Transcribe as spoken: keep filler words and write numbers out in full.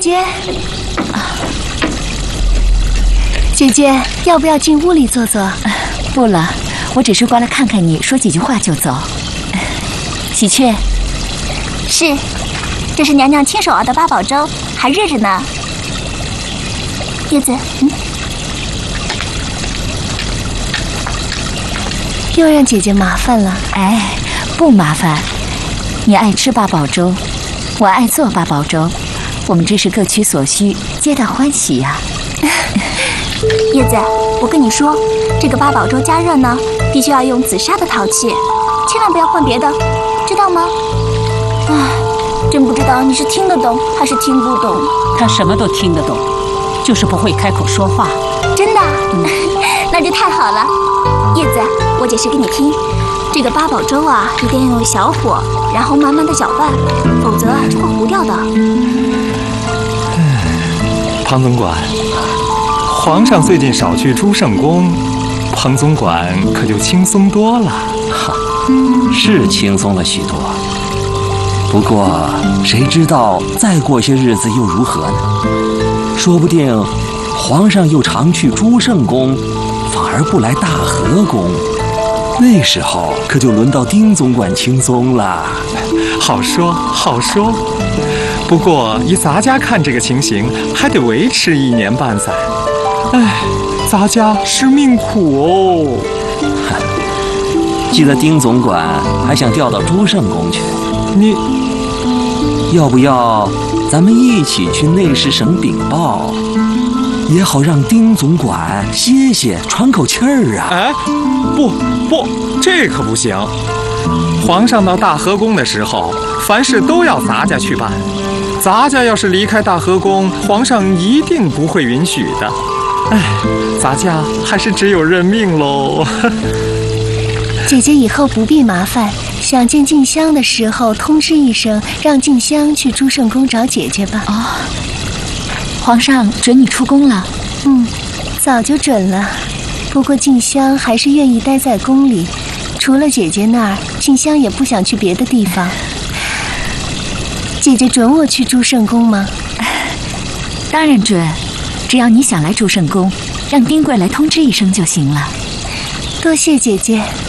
姐，啊，姐姐，要不要进屋里坐坐？ 不了，我只是过来看看你，说几句话就走。喜鹊， 是，这是娘娘亲手熬的八宝粥，还热着呢。叶子，嗯， 又让姐姐麻烦了。 哎，不麻烦，你爱吃八宝粥，我爱做八宝粥，我们这是各取所需，皆大欢喜呀。 叶子，我跟你说，这个八宝粥加热呢，必须要用紫砂的陶器，千万不要换别的，知道吗？唉，真不知道你是听得懂还是听不懂。 他什么都听得懂，就是不会开口说话。 真的？嗯、那就太好了。叶子，我解释给你听，这个八宝粥啊，一定要用小火，然后慢慢的搅拌，否则就会糊掉的。 庞总管，皇上最近少去朱圣宫，庞总管可就轻松多了。 哈，是轻松了许多。不过谁知道再过些日子又如何呢？说不定皇上又常去朱圣宫，反而不来大和宫，那时候可就轮到丁总管轻松了。 好说好说，不过以咱家看这个情形，还得维持一年半载。哎，咱家是命苦哦。 记得丁总管还想调到朱圣宫去， 你要不要咱们一起去内侍省禀报，也好让丁总管歇歇喘口气儿啊？ 哎，不不，这可不行。皇上到大和宫的时候，凡事都要咱家去办。咱家要是离开大和宫，皇上一定不会允许的。哎，咱家还是只有认命喽。 姐姐以后不必麻烦，想见静香的时候通知一声，让静香去朱圣宫找姐姐吧。 哦，皇上准你出宫了？ 嗯，早就准了。不过静香还是愿意待在宫里，除了姐姐那儿，静香也不想去别的地方。姐姐准我去朱圣宫吗？ 当然准，只要你想来朱圣宫，让丁贵来通知一声就行了。 多谢姐姐。